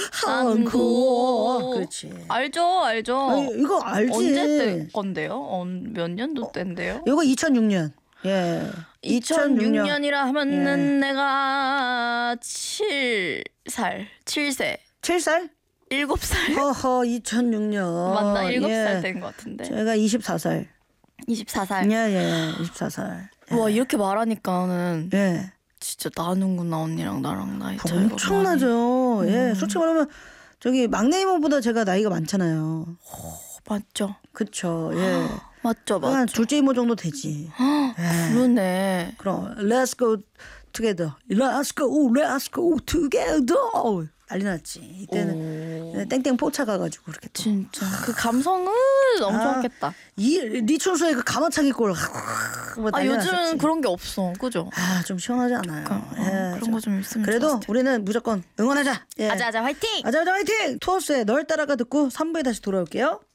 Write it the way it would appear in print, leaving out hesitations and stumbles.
한국. 그렇지. 알죠. 아니, 이거 알지. 언제 때 건데요? 몇 년도 때인데요? 이거 2006년. 예. 2006년이라 하면은 예. 내가 7세. 7살? 7살? 허허 2006년. 맞나? 7살 예. 된 것 같은데. 제가 24살. 24살. 예. 24살. 와, 이렇게 말하니까는 예. 진짜 나는구나, 언니랑 나랑 나이 차이가. 엄청나죠. 예. 솔직히 말하면 저기 막내 이모보다 제가 나이가 많잖아요. 맞죠. 그쵸. 예. 맞죠. 한 둘째 이모 정도 되지. 예. 그러네. 그럼 Let's go together. Let's go together. 난리 났지. 이때는 땡땡 포차 가가지고 그렇게 또. 진짜 그 감성은 엄청 했겠다. 이 리춘수의 그 가마차기 골. 요즘은 그런 게 없어. 그죠? 좀 시원하지 않아요. 예, 그런 거 좀 있으면 그래도 좋았을 텐데. 우리는 무조건 응원하자. 예. 아자아자 화이팅! 아자아자 화이팅! 투어스의 널 따라가 듣고 3부에 다시 돌아올게요.